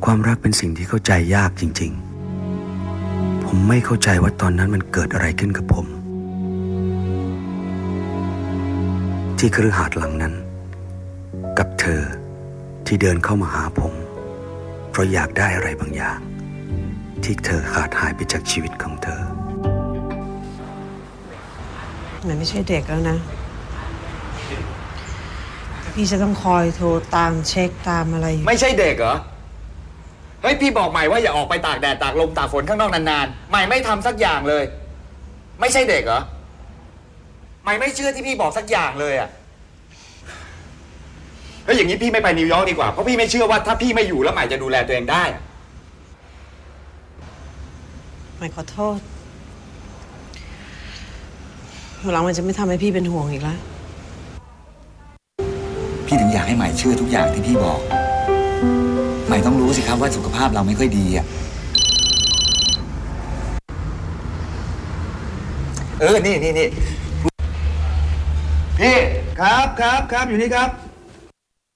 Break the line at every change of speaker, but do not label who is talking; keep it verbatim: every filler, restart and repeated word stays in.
ความรักเป็นสิ่งที่เข้าใจยากจริงๆผมไม่เข้าใจว่าตอนนั้นมันเกิดอะไรขึ้นกับผมที่คฤหาสน์หลังนั้นกับเธอที่เดินเข้ามาหาผมเพราะอยากได้อะไรบางอย่างที่เธอขาดหายไปจากชีวิตของเธอ
มันไม่ใช่เด็กแล้วนะพี่จะต้องคอยโทรตามเช็คตามอะไร
ไม่ใช่เด็กเหรอเฮ้ยพี่บอกใหม่ว่าอย่าออกไปตากแดดตากลมตากฝนข้างนอกนานๆใหม่ไม่ทำสักอย่างเลยไม่ใช่เด็กเหรอใหม่ไม่เชื่อที่พี่บอกสักอย่างเลยอ่ะเฮ้ยอย่างนี้พี่ไม่ไปนิวยอร์กดีกว่าเพราะพี่ไม่เชื่อว่าถ้าพี่ไม่อยู่แล้วใหม่จะดูแลตัวเองได้
ใหม่ขอโทษหลังมันจะไม่ทำให้พี่เป็นห่วงอีกแล้ว
พี่ถึงอยากให้ใหม่เชื่อทุกอย่างที่พี่บอกใหม่ต้องรู้สิครับว่าสุขภาพเราไม่ค่อยดีอ่ะเออนี่นี่นี่พี่ครับครับครับอยู่นี่ครับ